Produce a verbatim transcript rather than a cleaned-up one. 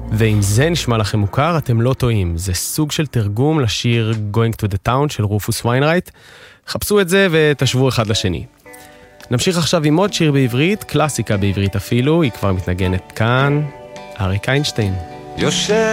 ואם זה נשמע לכם מוכר, אתם לא טועים. זה סוג של תרגום לשיר Going to the Town של רופוס ויינרייט. חפשו את זה ותשוו אחד לשני. נמשיך עכשיו עם עוד שיר בעברית, קלאסיקה בעברית אפילו, היא כבר מתנגנת כאן, אריק איינשטיין. יושב